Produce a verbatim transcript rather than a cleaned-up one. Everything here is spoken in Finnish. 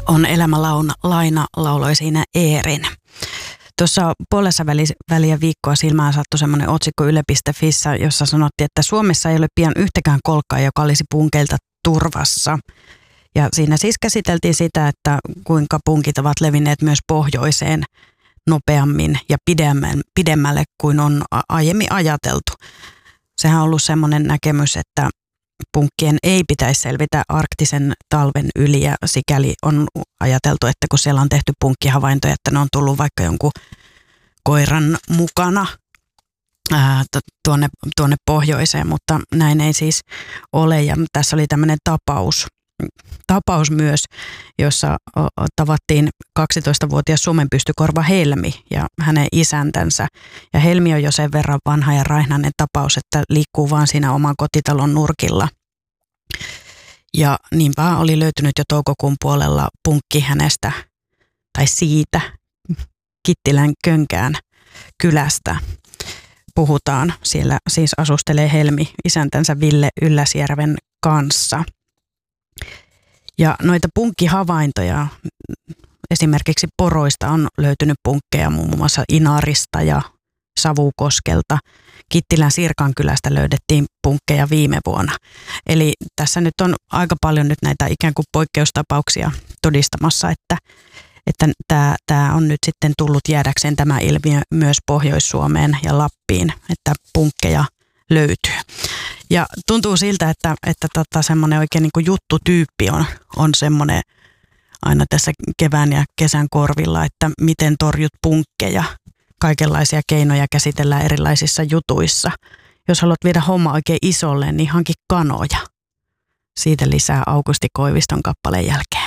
On elämä launa, laina, lauloi siinä Eerin. Tuossa puolessa väliä viikkoa silmään sattui semmoinen otsikko yle piste fissä, jossa sanottiin, että Suomessa ei ole pian yhtäkään kolkkaa, joka olisi punkeilta turvassa. Ja siinä siis käsiteltiin sitä, että kuinka punkit ovat levinneet myös pohjoiseen nopeammin ja pidemmälle kuin on aiemmin ajateltu. Sehän on ollut semmoinen näkemys, että punkkien ei pitäisi selvitä arktisen talven yli ja sikäli on ajateltu, että kun siellä on tehty punkkihavaintoja, että ne on tullut vaikka jonkun koiran mukana ää, tuonne, tuonne pohjoiseen, mutta näin ei siis ole. Ja tässä oli tämmöinen tapaus, tapaus myös, jossa tavattiin kaksitoistavuotias sumenpystykorva Helmi ja hänen isäntänsä. Ja Helmi on jo sen verran vanha ja raihnainen tapaus, että liikkuu vaan siinä oman kotitalon nurkilla. Ja niinpä oli löytynyt jo toukokuun puolella punkki hänestä tai siitä Kittilän Könkään kylästä. Puhutaan. Siellä siis asustelee Helmi isäntänsä Ville Ylläsjärven kanssa. Ja noita punkkihavaintoja, esimerkiksi poroista on löytynyt punkkeja muun muassa Inarista ja Savukoskelta. Kittilän Sirkankylästä löydettiin punkkeja viime vuonna. Eli tässä nyt on aika paljon nyt näitä ikään kuin poikkeustapauksia todistamassa, että, että tämä, tämä on nyt sitten tullut jäädäkseen tämä ilmiö myös Pohjois-Suomeen ja Lappiin, että punkkeja löytyy. Ja tuntuu siltä, että, että tota semmoinen oikein niin kuin juttutyyppi on, on semmoinen aina tässä kevään ja kesän korvilla, että miten torjut punkkeja. Kaikenlaisia keinoja käsitellään erilaisissa jutuissa. Jos haluat viedä homma oikein isolle, niin hanki kanoja. Siitä lisää Aukusti Koiviston kappaleen jälkeen.